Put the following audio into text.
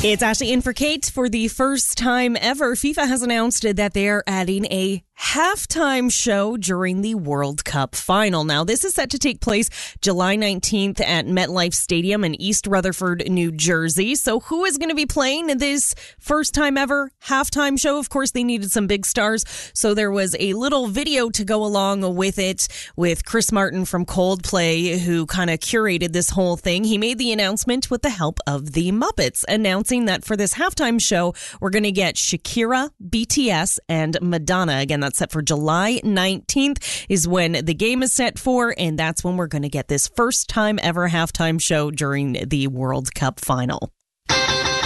It's Ashley in for Kate. For the first time ever, FIFA has announced that they're adding a halftime show during the World Cup final. Now, this is set to take place July 19th at MetLife Stadium in East Rutherford, New Jersey. So who is going to be playing this first time ever halftime show? Of course, they needed some big stars. So there was a little video to go along with it with Chris Martin from Coldplay, who kind of curated this whole thing. He made the announcement with the help of the Muppets, announcing that for this halftime show, we're going to get Shakira, BTS, and Madonna. Again, that's set for July 19th is when the game is set for, and that's when we're going to get this first time ever halftime show during the World Cup final.